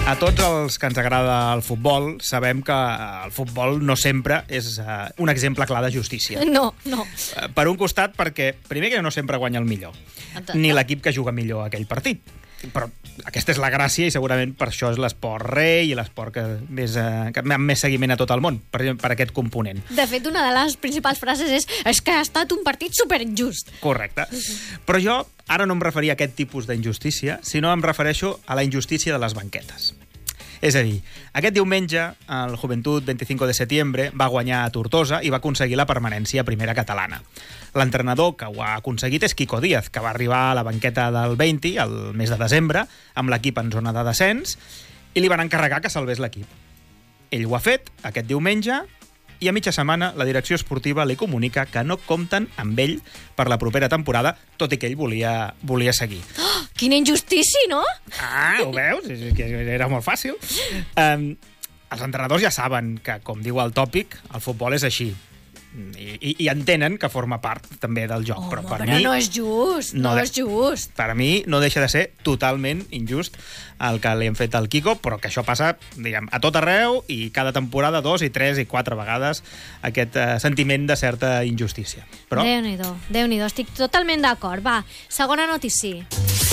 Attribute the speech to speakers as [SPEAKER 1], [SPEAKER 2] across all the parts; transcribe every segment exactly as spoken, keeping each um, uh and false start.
[SPEAKER 1] A tots els que ens agrada el futbol sabem que el futbol no sempre és uh, un exemple clar de justícia.
[SPEAKER 2] No, no.
[SPEAKER 1] Uh, per un costat, perquè primer que no sempre guanya el millor,
[SPEAKER 2] Exacte.
[SPEAKER 1] ni l'equip que juga millor aquell partit. Però aquesta és la gràcia i segurament per això és l'esport rei i l'esport que, més, uh, que amb més seguiment a tot el món, per, per aquest component.
[SPEAKER 2] De fet, una de les principals frases és és que ha estat un partit superinjust.
[SPEAKER 1] Correcte. Però jo ara no em referia a aquest tipus d'injustícia, sinó em refereixo a la injustícia de les banquetes. És a dir, aquest diumenge el Joventut veinticinco de setembre va guanyar a Tortosa i va aconseguir la permanència a primera catalana. L'entrenador que ho ha aconseguit és Quico Díaz, que va arribar a la banqueta del vint el mes de desembre amb l'equip en zona de descens i li van encarregar que salvés l'equip. Ell ho ha fet aquest diumenge i a mitja setmana la direcció esportiva li comunica que no compten amb ell per la propera temporada, tot i que ell volia, volia seguir.
[SPEAKER 2] Oh, quina injustícia, no?
[SPEAKER 1] Ah, ho veus? És que era molt fàcil. Um, els entrenadors ja saben que, com diu el tòpic, el futbol és així. I, i, i entenen que forma part també del joc.
[SPEAKER 2] Home,
[SPEAKER 1] però per
[SPEAKER 2] però
[SPEAKER 1] mi,
[SPEAKER 2] no és just, no,
[SPEAKER 1] no
[SPEAKER 2] és just.
[SPEAKER 1] Per a mi no deixa de ser totalment injust el que li hem fet al Quico, però que això passa, diguem, a tot arreu i cada temporada dos i tres i quatre vegades aquest eh, sentiment de certa injustícia. Però...
[SPEAKER 2] Déu-n'hi-do, Déu-n'hi-do, estic totalment d'acord. Va, segona notícia.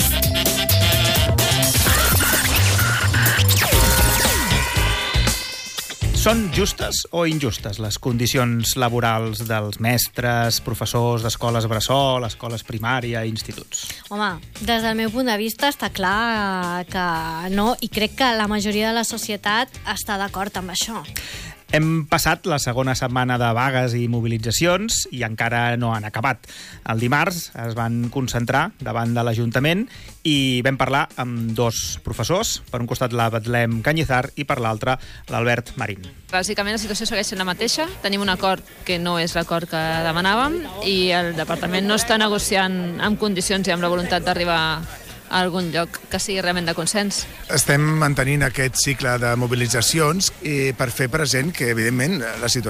[SPEAKER 1] Són justes o injustes les condicions laborals dels mestres, professors d'escoles bressol, escoles primària i instituts?
[SPEAKER 2] Home, des del meu punt de vista està clar que no, i crec que la majoria de la societat està d'acord amb això.
[SPEAKER 1] Hem passat la segona setmana de vagues i mobilitzacions i encara no han acabat. El dimarts es van concentrar davant de l'Ajuntament i vam parlar amb dos professors, per un costat la Betlem Cañizar i per l'altre l'Albert Marín.
[SPEAKER 3] Bàsicament la situació segueix sent la mateixa. Tenim un acord que no és l'acord que demanàvem i el departament no està negociant amb condicions i amb la voluntat d'arribar a algun lloc que sigui realment de consens.
[SPEAKER 4] Estem mantenint aquest cicle de mobilitzacions i per fer present que, evidentment, la situació